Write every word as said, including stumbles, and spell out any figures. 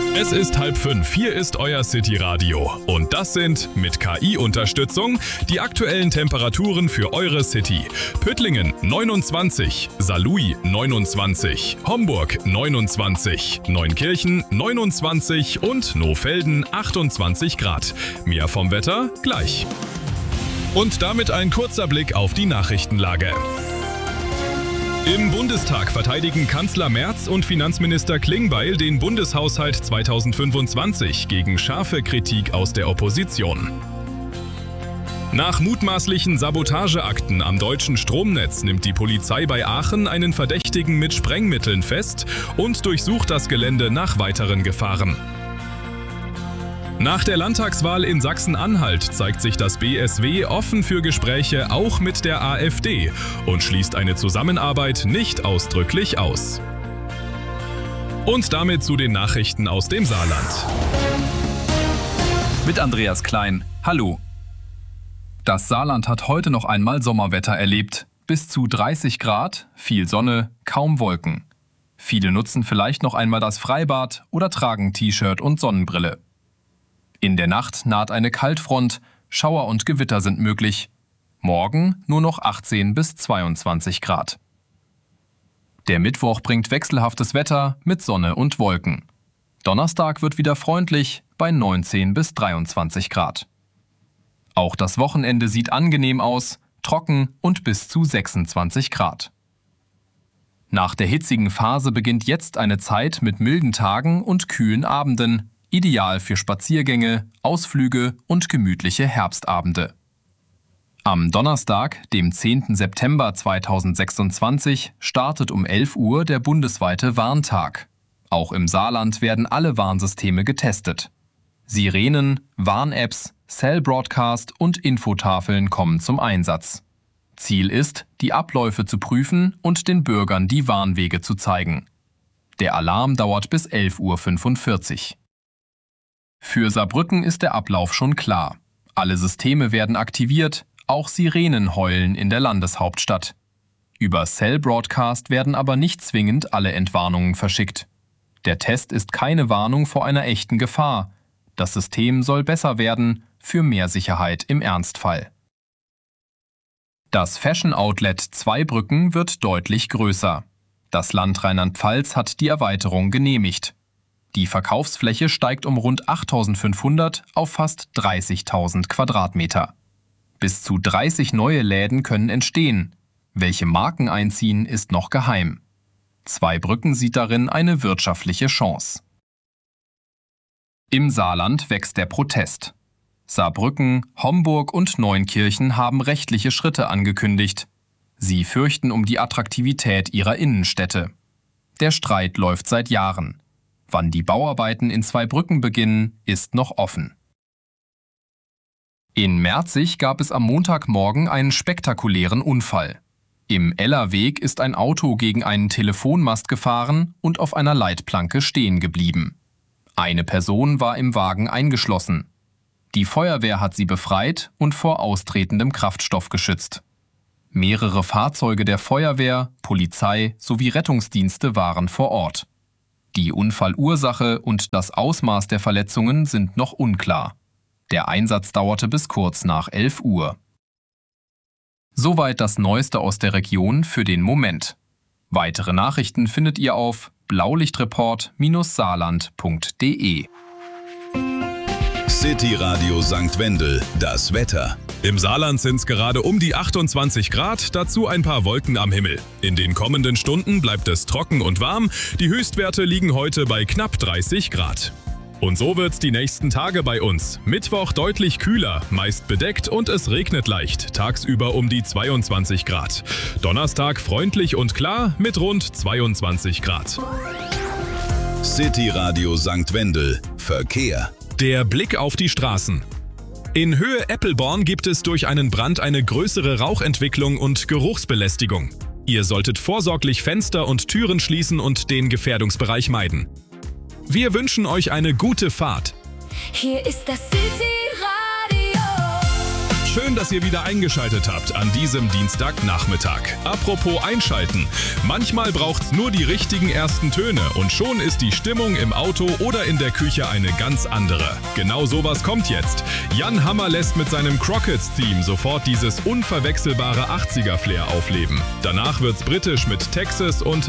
Es ist halb fünf, hier ist euer City Radio. Und das sind, mit K I-Unterstützung, die aktuellen Temperaturen für eure City. Püttlingen neunundzwanzig, Saarlouis neunundzwanzig, Homburg neunundzwanzig, Neunkirchen neunundzwanzig und Nohfelden achtundzwanzig Grad. Mehr vom Wetter gleich. Und damit ein kurzer Blick auf die Nachrichtenlage. Im Bundestag verteidigen Kanzler Merz und Finanzminister Klingbeil den Bundeshaushalt zweitausendfünfundzwanzig gegen scharfe Kritik aus der Opposition. Nach mutmaßlichen Sabotageakten am deutschen Stromnetz nimmt die Polizei bei Aachen einen Verdächtigen mit Sprengmitteln fest und durchsucht das Gelände nach weiteren Gefahren. Nach der Landtagswahl in Sachsen-Anhalt zeigt sich das B S W offen für Gespräche auch mit der AfD und schließt eine Zusammenarbeit nicht ausdrücklich aus. Und damit zu den Nachrichten aus dem Saarland. Mit Andreas Klein. Hallo. Das Saarland hat heute noch einmal Sommerwetter erlebt. Bis zu dreißig Grad, viel Sonne, kaum Wolken. Viele nutzen vielleicht noch einmal das Freibad oder tragen T-Shirt und Sonnenbrille. In der Nacht naht eine Kaltfront, Schauer und Gewitter sind möglich. Morgen nur noch achtzehn bis zweiundzwanzig Grad. Der Mittwoch bringt wechselhaftes Wetter mit Sonne und Wolken. Donnerstag wird wieder freundlich bei neunzehn bis dreiundzwanzig Grad. Auch das Wochenende sieht angenehm aus, trocken und bis zu sechsundzwanzig Grad. Nach der hitzigen Phase beginnt jetzt eine Zeit mit milden Tagen und kühlen Abenden, ideal für Spaziergänge, Ausflüge und gemütliche Herbstabende. Am Donnerstag, dem zehnten September zweitausendsechsundzwanzig, startet um elf Uhr der bundesweite Warntag. Auch im Saarland werden alle Warnsysteme getestet. Sirenen, Warn-Apps, Cell Broadcast und Infotafeln kommen zum Einsatz. Ziel ist, die Abläufe zu prüfen und den Bürgern die Warnwege zu zeigen. Der Alarm dauert bis elf Uhr fünfundvierzig. Für Saarbrücken ist der Ablauf schon klar. Alle Systeme werden aktiviert, auch Sirenen heulen in der Landeshauptstadt. Über Cell Broadcast werden aber nicht zwingend alle Entwarnungen verschickt. Der Test ist keine Warnung vor einer echten Gefahr. Das System soll besser werden, für mehr Sicherheit im Ernstfall. Das Fashion-Outlet Zweibrücken wird deutlich größer. Das Land Rheinland-Pfalz hat die Erweiterung genehmigt. Die Verkaufsfläche steigt um rund achttausendfünfhundert auf fast dreißigtausend Quadratmeter. Bis zu dreißig neue Läden können entstehen. Welche Marken einziehen, ist noch geheim. Zweibrücken sieht darin eine wirtschaftliche Chance. Im Saarland wächst der Protest. Saarbrücken, Homburg und Neunkirchen haben rechtliche Schritte angekündigt. Sie fürchten um die Attraktivität ihrer Innenstädte. Der Streit läuft seit Jahren. Wann die Bauarbeiten in Zweibrücken beginnen, ist noch offen. In Merzig gab es am Montagmorgen einen spektakulären Unfall. Im Ellerweg ist ein Auto gegen einen Telefonmast gefahren und auf einer Leitplanke stehen geblieben. Eine Person war im Wagen eingeschlossen. Die Feuerwehr hat sie befreit und vor austretendem Kraftstoff geschützt. Mehrere Fahrzeuge der Feuerwehr, Polizei sowie Rettungsdienste waren vor Ort. Die Unfallursache und das Ausmaß der Verletzungen sind noch unklar. Der Einsatz dauerte bis kurz nach elf Uhr. Soweit das Neueste aus der Region für den Moment. Weitere Nachrichten findet ihr auf blaulichtreport Bindestrich saarland Punkt de. City Radio Sankt Wendel, das Wetter. Im Saarland sind es gerade um die achtundzwanzig Grad, dazu ein paar Wolken am Himmel. In den kommenden Stunden bleibt es trocken und warm. Die Höchstwerte liegen heute bei knapp dreißig Grad. Und so wird's die nächsten Tage bei uns. Mittwoch deutlich kühler, meist bedeckt und es regnet leicht, tagsüber um die zweiundzwanzig Grad. Donnerstag freundlich und klar mit rund zweiundzwanzig Grad. City Radio Sankt Wendel, Verkehr. Der Blick auf die Straßen. In Höhe Eppelborn gibt es durch einen Brand eine größere Rauchentwicklung und Geruchsbelästigung. Ihr solltet vorsorglich Fenster und Türen schließen und den Gefährdungsbereich meiden. Wir wünschen euch eine gute Fahrt. Hier ist das City Radio. Schön, dass ihr wieder eingeschaltet habt an diesem Dienstagnachmittag. Apropos einschalten. Manchmal braucht's nur die richtigen ersten Töne und schon ist die Stimmung im Auto oder in der Küche eine ganz andere. Genau sowas kommt jetzt. Jan Hammer lässt mit seinem Crockett-Theme sofort dieses unverwechselbare achtziger-Flair aufleben. Danach wird's britisch mit Texas und